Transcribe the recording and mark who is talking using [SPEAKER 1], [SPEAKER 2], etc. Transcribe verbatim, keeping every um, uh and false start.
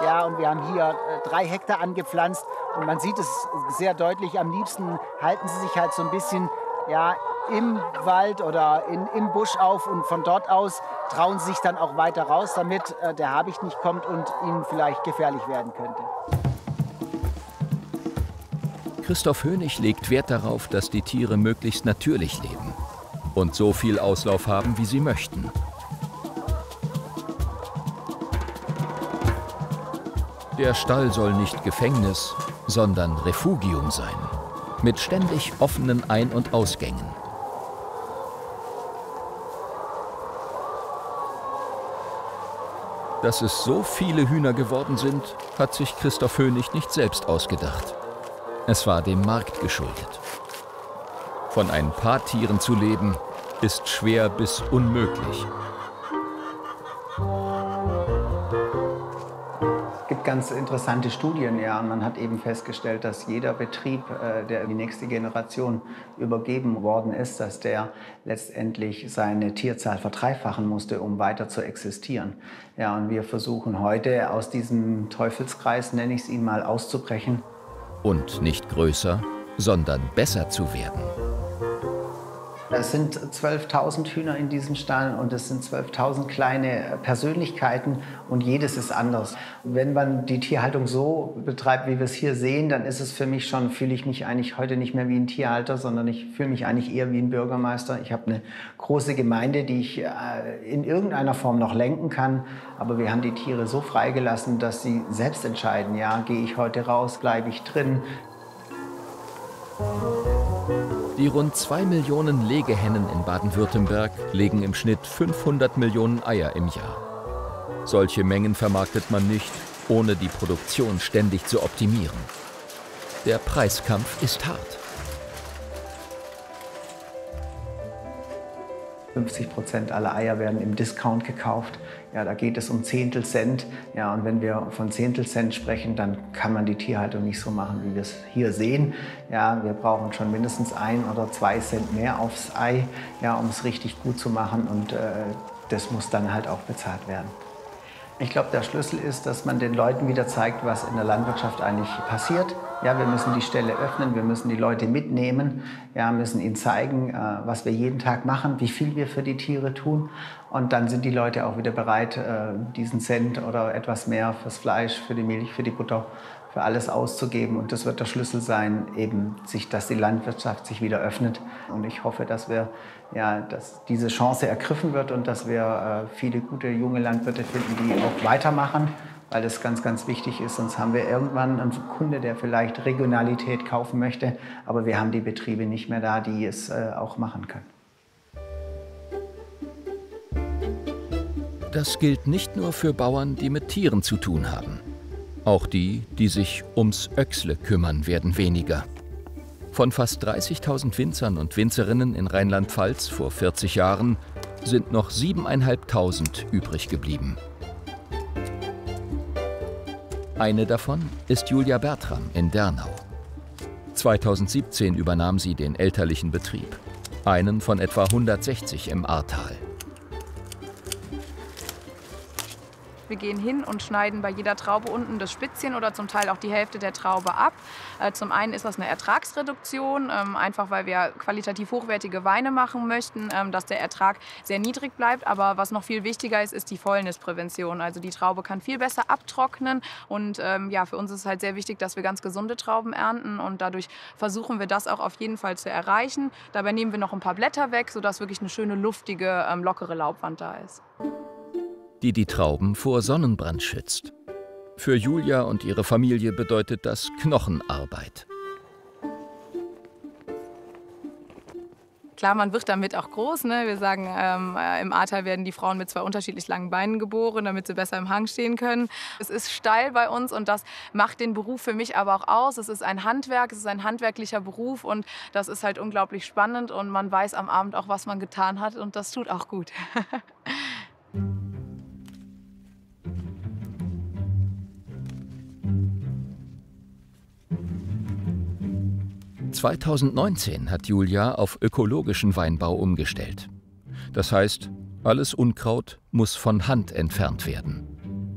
[SPEAKER 1] Ja, und wir haben hier äh, drei Hektar angepflanzt und man sieht es sehr deutlich. Am liebsten halten sie sich halt so ein bisschen ja, im Wald oder in, im Busch auf und von dort aus trauen sie sich dann auch weiter raus, damit äh, der Habicht nicht kommt und ihnen vielleicht gefährlich werden könnte.
[SPEAKER 2] Christoph Hönig legt Wert darauf, dass die Tiere möglichst natürlich leben und so viel Auslauf haben, wie sie möchten. Der Stall soll nicht Gefängnis, sondern Refugium sein, mit ständig offenen Ein- und Ausgängen. Dass es so viele Hühner geworden sind, hat sich Christoph Hönig nicht selbst ausgedacht. Es war dem Markt geschuldet. Von ein paar Tieren zu leben, ist schwer bis unmöglich.
[SPEAKER 3] Es gibt ganz interessante Studien, ja, und man hat eben festgestellt, dass jeder Betrieb, äh, der in die nächste Generation übergeben worden ist, dass der letztendlich seine Tierzahl verdreifachen musste, um weiter zu existieren. Ja, und wir versuchen heute aus diesem Teufelskreis, nenne ich es ihn mal, auszubrechen.
[SPEAKER 2] Und nicht größer, sondern besser zu werden.
[SPEAKER 3] Es sind zwölftausend Hühner in diesem Stall und es sind zwölftausend kleine Persönlichkeiten und jedes ist anders. Wenn man die Tierhaltung so betreibt, wie wir es hier sehen, dann ist es für mich schon, fühle ich mich eigentlich heute nicht mehr wie ein Tierhalter, sondern ich fühle mich eigentlich eher wie ein Bürgermeister. Ich habe eine große Gemeinde, die ich in irgendeiner Form noch lenken kann, aber wir haben die Tiere so freigelassen, dass sie selbst entscheiden, ja, gehe ich heute raus, bleibe ich drin.
[SPEAKER 2] Die rund zwei Millionen Legehennen in Baden-Württemberg legen im Schnitt fünfhundert Millionen Eier im Jahr. Solche Mengen vermarktet man nicht, ohne die Produktion ständig zu optimieren. Der Preiskampf ist hart.
[SPEAKER 3] fünfzig Prozent aller Eier werden im Discount gekauft. Ja, da geht es um Zehntel Cent. Ja, und wenn wir von Zehntel Cent sprechen, dann kann man die Tierhaltung nicht so machen, wie wir es hier sehen. Ja, wir brauchen schon mindestens ein oder zwei Cent mehr aufs Ei, ja, um es richtig gut zu machen. Und äh, das muss dann halt auch bezahlt werden. Ich glaube, der Schlüssel ist, dass man den Leuten wieder zeigt, was in der Landwirtschaft eigentlich passiert. Ja, wir müssen die Ställe öffnen, wir müssen die Leute mitnehmen, ja, müssen ihnen zeigen, äh, was wir jeden Tag machen, wie viel wir für die Tiere tun. Und dann sind die Leute auch wieder bereit, äh, diesen Cent oder etwas mehr fürs Fleisch, für die Milch, für die Butter, für alles auszugeben. Und das wird der Schlüssel sein, eben, sich, dass die Landwirtschaft sich wieder öffnet. Und ich hoffe, dass, wir, ja, dass diese Chance ergriffen wird und dass wir äh, viele gute junge Landwirte finden, die auch weitermachen, weil das ganz, ganz wichtig ist. Sonst haben wir irgendwann einen Kunde, der vielleicht Regionalität kaufen möchte, aber wir haben die Betriebe nicht mehr da, die es äh, auch machen können.
[SPEAKER 2] Das gilt nicht nur für Bauern, die mit Tieren zu tun haben. Auch die, die sich ums Öxle kümmern, werden weniger. Von fast dreißigtausend Winzern und Winzerinnen in Rheinland-Pfalz vor vierzig Jahren sind noch siebentausendfünfhundert übrig geblieben. Eine davon ist Julia Bertram in Dernau. zweitausendsiebzehn übernahm sie den elterlichen Betrieb, einen von etwa hundertsechzig im Ahrtal.
[SPEAKER 4] Wir gehen hin und schneiden bei jeder Traube unten das Spitzchen oder zum Teil auch die Hälfte der Traube ab. Zum einen ist das eine Ertragsreduktion, einfach weil wir qualitativ hochwertige Weine machen möchten, dass der Ertrag sehr niedrig bleibt. Aber was noch viel wichtiger ist, ist die Fäulnisprävention. Also die Traube kann viel besser abtrocknen und ja, für uns ist es halt sehr wichtig, dass wir ganz gesunde Trauben ernten und dadurch versuchen wir das auch auf jeden Fall zu erreichen. Dabei nehmen wir noch ein paar Blätter weg, sodass wirklich eine schöne, luftige, lockere Laubwand da ist.
[SPEAKER 2] Die die Trauben vor Sonnenbrand schützt. Für Julia und ihre Familie bedeutet das Knochenarbeit.
[SPEAKER 4] Klar, man wird damit auch groß. Ne? Wir sagen, ähm, im Ahrtal werden die Frauen mit zwei unterschiedlich langen Beinen geboren, damit sie besser im Hang stehen können. Es ist steil bei uns und das macht den Beruf für mich aber auch aus. Es ist ein Handwerk, es ist ein handwerklicher Beruf und das ist halt unglaublich spannend und man weiß am Abend auch, was man getan hat und das tut auch gut.
[SPEAKER 2] zweitausendneunzehn hat Julia auf ökologischen Weinbau umgestellt. Das heißt, alles Unkraut muss von Hand entfernt werden.